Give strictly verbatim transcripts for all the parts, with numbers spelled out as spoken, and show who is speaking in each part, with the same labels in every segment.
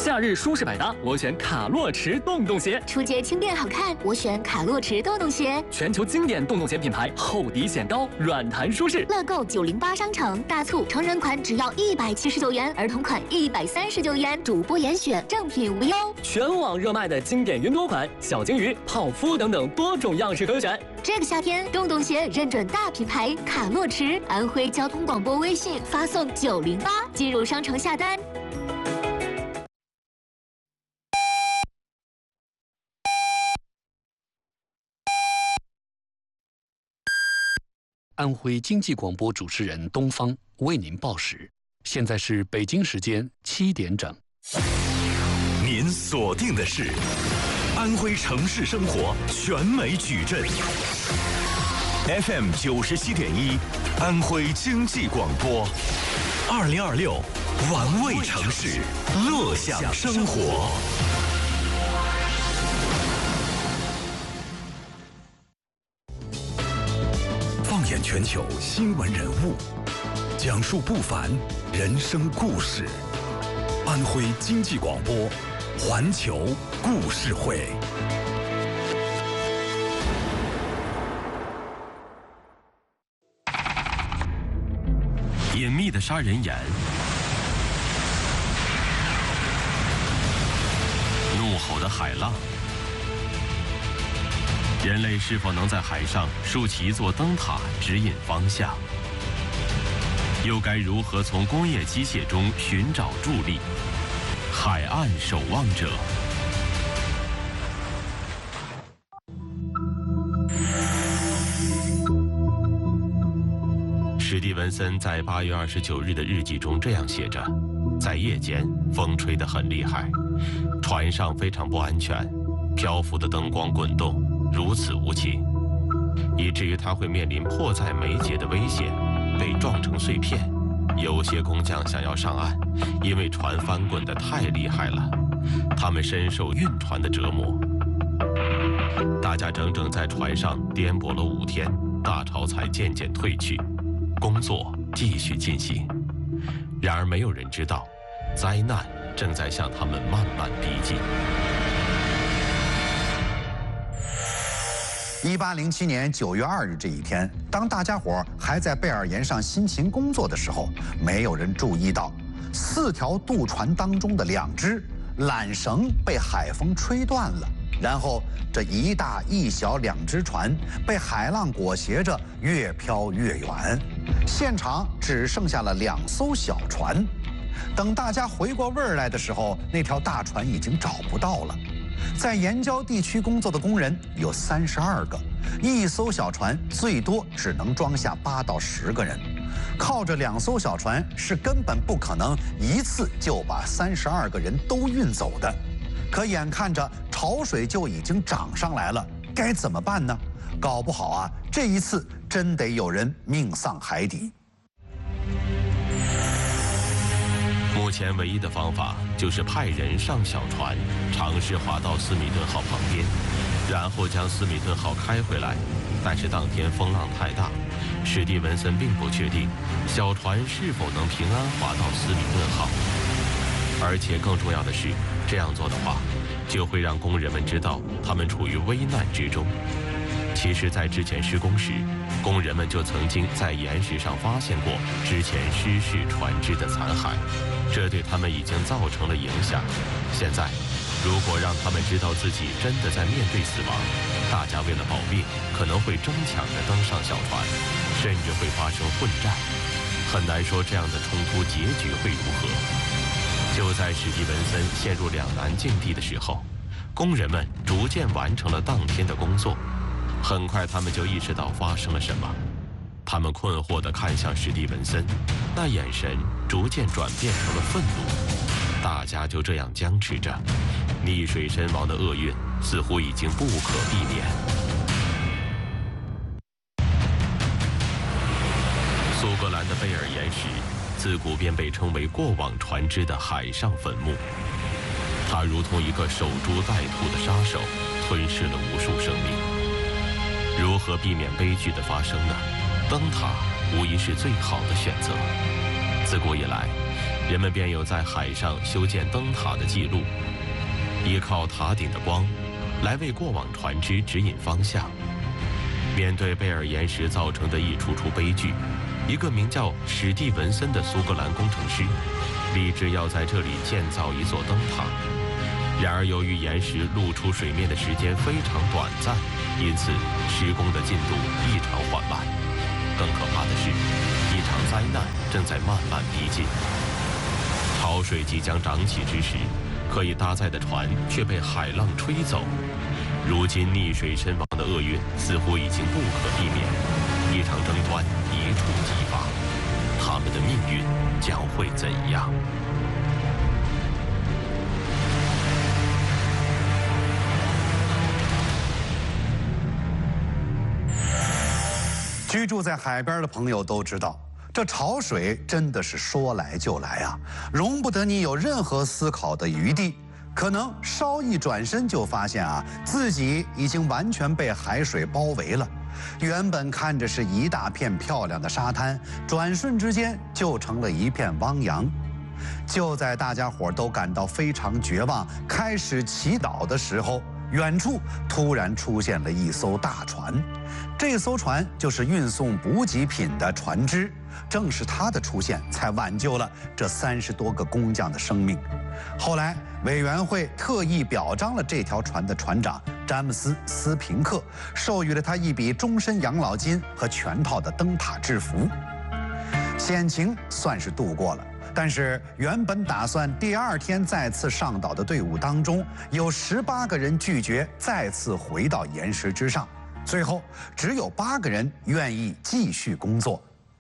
Speaker 1: 夏日舒适百搭，我选卡洛驰洞洞鞋。
Speaker 2: 出街轻便好看，我选卡洛驰洞洞鞋。
Speaker 1: 全球经典洞洞鞋品牌，厚底显高，软弹舒适。
Speaker 2: 乐购九零八商城大促，成人款只要一百七十九元，儿童款一百三十九元，主播严选，正品无忧。
Speaker 1: 全网热卖的经典云朵款、小金鱼、泡芙等等多种样式可选。
Speaker 2: 这个夏天，洞洞鞋认准大品牌卡洛驰，安徽交通广播微信发送九零八进入商城下单。
Speaker 3: 安徽经济广播主持人东方为您报时，现在是北京时间七点整。
Speaker 4: 您锁定的是安徽城市生活全美矩阵 F M 九十七点一，安徽经济广播，二零二六玩味城市，乐享生活。放眼全球新闻人物，讲述不凡人生故事。安徽经济广播，环球故事会。隐秘的杀人眼，怒吼的海浪。人类是否能在海上竖起一座灯塔，指引方向？又该如何从工业机械中寻找助力？海岸守望者。史蒂文森在八月二十九日的日记中这样写着：在夜间，风吹得很厉害，船上非常不安全，漂浮的灯光滚动，如此无情，以至于他会面临迫在眉睫的危险，被撞成碎片。有些工匠想要上岸，因为船翻滚得太厉害了，他们深受晕船的折磨。大家整整在船上颠簸了五天，大潮才渐渐退去，工作继续进行。然而没有人知道，灾难正在向他们慢慢逼近。
Speaker 5: 一八零七年九月二日这一天，当大家伙还在贝尔岩上辛勤工作的时候，没有人注意到，四条渡船当中的两只缆绳被海风吹断了，然后这一大一小两只船被海浪裹挟着越飘越远，现场只剩下了两艘小船。等大家回过味儿来的时候，那条大船已经找不到了。在岩礁地区工作的工人有三十二个，一艘小船最多只能装下八到十个人，靠着两艘小船是根本不可能一次就把三十二个人都运走的。可眼看着潮水就已经涨上来了，该怎么办呢？搞不好啊，这一次真得有人命丧海底。
Speaker 4: 目前唯一的方法就是派人上小船，尝试划到斯米顿号旁边，然后将斯米顿号开回来。但是当天风浪太大，史蒂文森并不确定小船是否能平安划到斯米顿号。而且更重要的是，这样做的话，就会让工人们知道他们处于危难之中。其实，在之前施工时，工人们就曾经在岩石上发现过之前失事船只的残骸，这对他们已经造成了影响。现在，如果让他们知道自己真的在面对死亡，大家为了保命，可能会争抢着登上小船，甚至会发生混战。很难说这样的冲突结局会如何。就在史蒂文森陷入两难境地的时候，工人们逐渐完成了当天的工作。很快，他们就意识到发生了什么。他们困惑地看向史蒂文森，那眼神逐渐转变成了愤怒。大家就这样僵持着，溺水身亡的厄运似乎已经不可避免。苏格兰的贝尔岩石自古便被称为过往船只的海上坟墓，它如同一个守株待兔的杀手，吞噬了无数生命。如何避免悲剧的发生呢？灯塔无疑是最好的选择。自古以来， 人们便有在海上修建灯塔的记录，依靠塔顶的光来为过往船只指引方向。面对贝尔岩石造成的一出出悲剧，一个名叫史蒂文森的苏格兰工程师立志要在这里建造一座灯塔。然而，由于岩石露出水面的时间非常短暂，因此施工的进度异常缓慢。更可怕的是，一场灾难正在慢慢逼近。潮水即将涨起之时，可以搭载的船却被海浪吹走。如今溺水身亡的厄运似乎已经不可避免，一场争端一触即发，他们的命运将会怎样？
Speaker 5: 居住在海边的朋友都知道，这潮水真的是说来就来啊，容不得你有任何思考的余地。可能稍一转身就发现啊，自己已经完全被海水包围了。原本看着是一大片漂亮的沙滩，转瞬之间就成了一片汪洋。就在大家伙都感到非常绝望，开始祈祷的时候，远处突然出现了一艘大船。这艘船就是运送补给品的船只，正是它的出现才挽救了这三十多个工匠的生命。后来委员会特意表彰了这条船的船长詹姆斯·斯平克，授予了他一笔终身养老金和全套的灯塔制服。险情算是度过了，但是原本打算第二天再次上岛的队伍当中，有十八个人拒绝再次回到岩石之上，最后只有八个人愿意继续工作。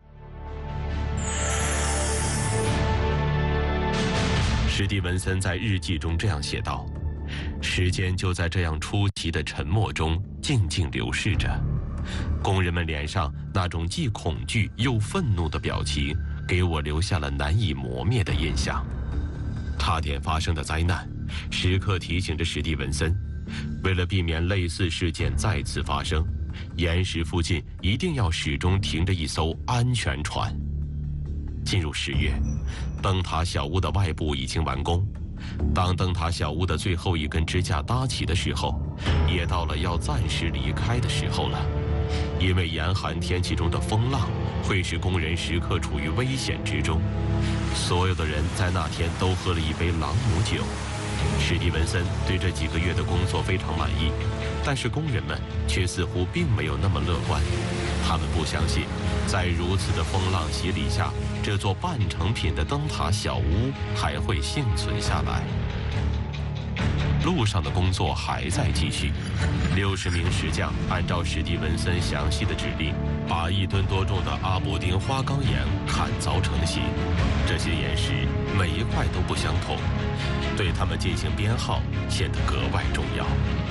Speaker 4: 史蒂文森在日记中这样写道：时间就在这样出奇的沉默中静静流逝着，工人们脸上那种既恐惧又愤怒的表情给我留下了难以磨灭的印象。差点发生的灾难时刻提醒着史蒂文森，为了避免类似事件再次发生，岩石附近一定要始终停着一艘安全船。进入十月，灯塔小屋的外部已经完工。当灯塔小屋的最后一根支架搭起的时候，也到了要暂时离开的时候了。因为严寒天气中的风浪会使工人时刻处于危险之中。所有的人在那天都喝了一杯朗姆酒。史蒂文森对这几个月的工作非常满意，但是工人们却似乎并没有那么乐观。他们不相信，在如此的风浪洗礼下，这座半成品的灯塔小屋还会幸存下来。路上的工作还在继续，六十名石匠按照史蒂文森详细的指令，把一吨多重的阿伯丁花岗岩砍凿成型。这些岩石每一块都不相同，对它们进行编号显得格外重要。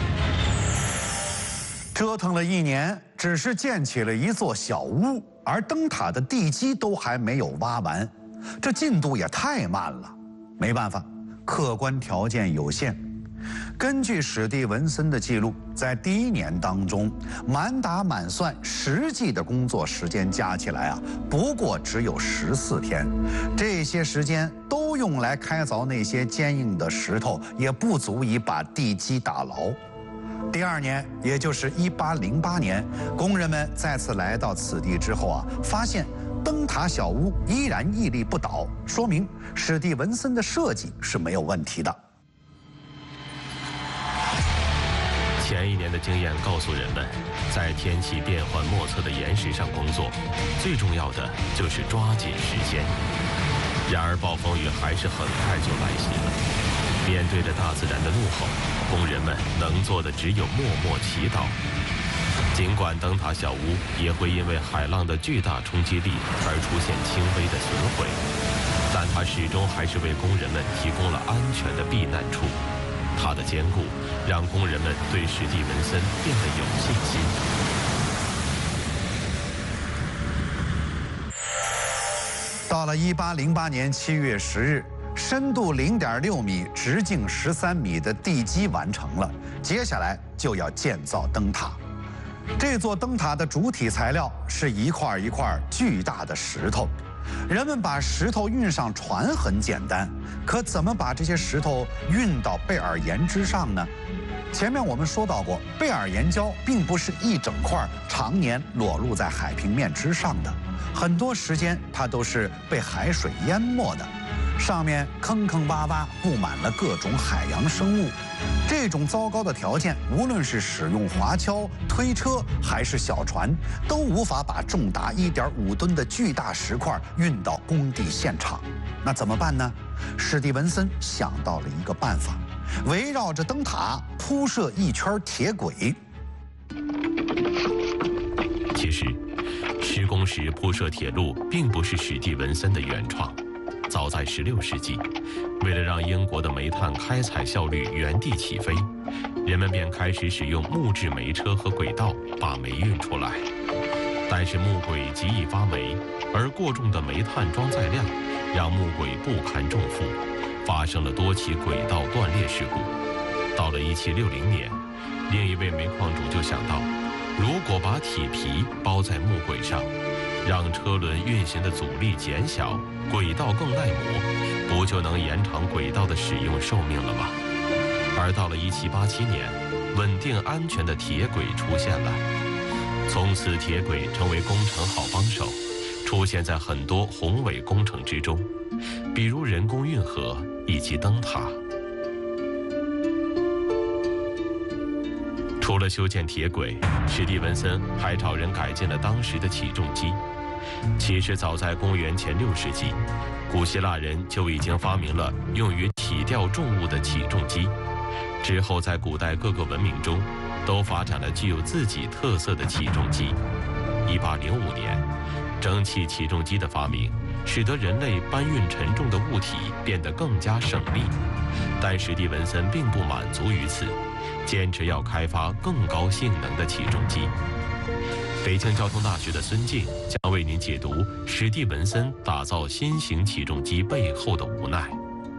Speaker 5: 折腾了一年，只是建起了一座小屋，而灯塔的地基都还没有挖完，这进度也太慢了。没办法，客观条件有限。根据史蒂文森的记录，在第一年当中，满打满算实际的工作时间加起来啊，不过只有十四天。这些时间都用来开凿那些坚硬的石头，也不足以把地基打牢。第二年，也就是一八零八年，工人们再次来到此地之后啊，发现灯塔小屋依然屹立不倒，说明史蒂文森的设计是没有问题的。
Speaker 4: 前一年的经验告诉人们，在天气变幻莫测的岩石上工作，最重要的就是抓紧时间。然而暴风雨还是很快就来袭了。面对着大自然的怒吼，工人们能做的只有默默祈祷。尽管灯塔小屋也会因为海浪的巨大冲击力而出现轻微的损毁，但它始终还是为工人们提供了安全的避难处。它的坚固让工人们对史蒂文森变得有信心。
Speaker 5: 到了一八零八年七月十日，深度零点六米、直径十三米的地基完成了，接下来就要建造灯塔。这座灯塔的主体材料是一块一块巨大的石头， 人们把石头运上船很简单，可怎么把这些石头运到贝尔岩之上呢？前面我们说到过，贝尔岩礁并不是一整块常年裸露在海平面之上的，很多时间它都是被海水淹没的，上面坑坑洼洼布满了各种海洋生物。这种糟糕的条件，无论是使用滑橇、推车还是小船，都无法把重达一点五吨的巨大石块运到工地现场。那怎么办呢？史蒂文森想到了一个办法，围绕着灯塔铺设一圈铁轨。
Speaker 4: 其实，施工时铺设铁路并不是史蒂文森的原创。早在十六世纪，为了让英国的煤炭开采效率原地起飞，人们便开始使用木质煤车和轨道把煤运出来。但是木轨极易发霉，而过重的煤炭装载量让木轨不堪重负，发生了多起轨道断裂事故。到了一七六零年，另一位煤矿主就想到，如果把铁皮包在木轨上，让车轮运行的阻力减小，轨道更耐磨，不就能延长轨道的使用寿命了吗？而到了一七八七年，稳定安全的铁轨出现了，从此铁轨成为工程好帮手，出现在很多宏伟工程之中，比如人工运河以及灯塔。除了修建铁轨，史蒂文森还找人改进了当时的起重机。其实早在公元前六世纪，古希腊人就已经发明了用于起吊重物的起重机。之后在古代各个文明中都发展了具有自己特色的起重机。一八零五年，蒸汽起重机的发明使得人类搬运沉重的物体变得更加省力。但史蒂文森并不满足于此，坚持要开发更高性能的起重机。北京交通大学的孙静将为您解读史蒂文森打造新型起重机背后的无奈。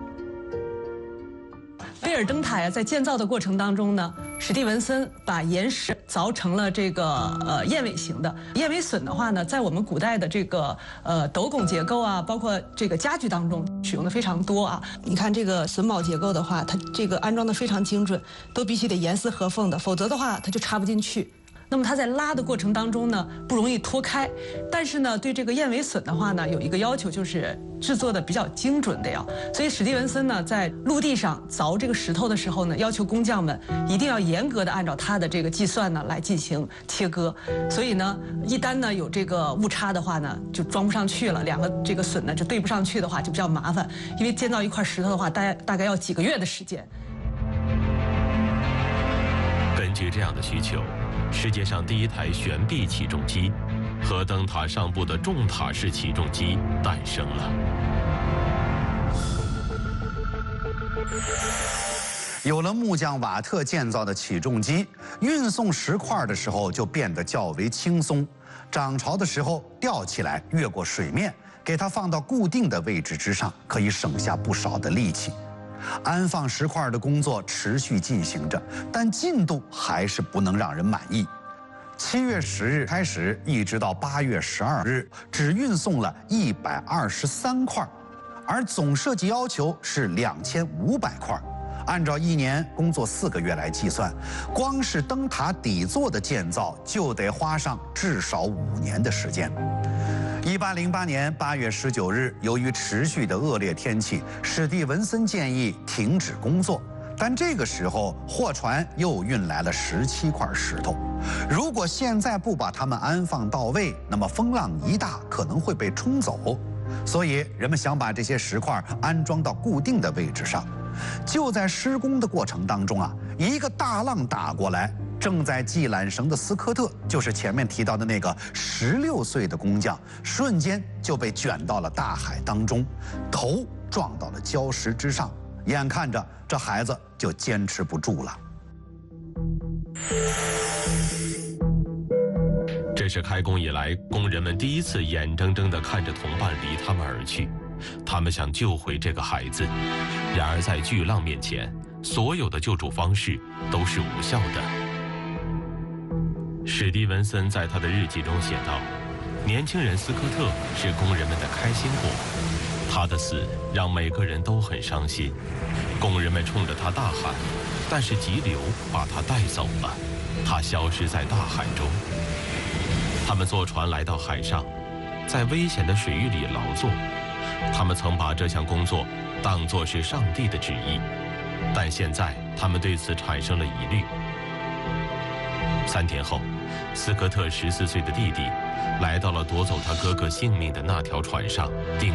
Speaker 6: 贝尔灯塔呀，在建造的过程当中呢，史蒂文森把岩石凿成了这个呃燕尾形的。燕尾榫的话呢，在我们古代的这个呃斗拱结构啊，包括这个家具当中使用的非常多啊。你看这个榫卯结构的话，它这个安装的非常精准，都必须得严丝合缝的，否则的话它就插不进去。那么它在拉的过程当中呢，不容易脱开，但是呢，对这个燕尾榫的话呢，有一个要求，就是制作的比较精准的呀。所以史蒂文森呢，在陆地上凿这个石头的时候呢，要求工匠们一定要严格的按照他的这个计算呢来进行切割。所以呢，一旦呢有这个误差的话呢，就装不上去了，两个这个榫呢就对不上去的话，就比较麻烦。因为建造一块石头的话，大概大概要几个月的时间。
Speaker 4: 根据这样的需求，世界上第一台悬臂起重机和灯塔上部的重塔式起重机诞生了。
Speaker 5: 有了木匠瓦特建造的起重机，运送石块的时候就变得较为轻松。涨潮的时候吊起来，越过水面，给它放到固定的位置之上，可以省下不少的力气。安放石块的工作持续进行着，但进度还是不能让人满意。七月十日开始，一直到八月十二日，只运送了一百二十三块，而总设计要求是两千五百块。按照一年工作四个月来计算，光是灯塔底座的建造就得花上至少五年的时间。一八零八年八月十九日，由于持续的恶劣天气，史蒂文森建议停止工作。但这个时候，货船又运来了十七块石头。如果现在不把它们安放到位，那么风浪一大，可能会被冲走。所以人们想把这些石块安装到固定的位置上。就在施工的过程当中啊，一个大浪打过来。正在系缆绳的斯科特，就是前面提到的那个十六岁的工匠，瞬间就被卷到了大海当中，头撞到了礁石之上，眼看着这孩子就坚持不住了。
Speaker 4: 这是开工以来工人们第一次眼睁睁地看着同伴离他们而去，他们想救回这个孩子，然而在巨浪面前，所有的救助方式都是无效的。史蒂文森在他的日记中写道：“ 年轻人斯科特是工人们的开心果，他的死让每个人都很伤心。工人们冲着他大喊，但是急流把他带走了，他消失在大海中。他们坐船来到海上，在危险的水域里劳作。他们曾把这项工作当作是上帝的旨意，但现在他们对此产生了疑虑。三天后，斯科特十四岁的弟弟来到了夺走他哥哥性命的那条船上，定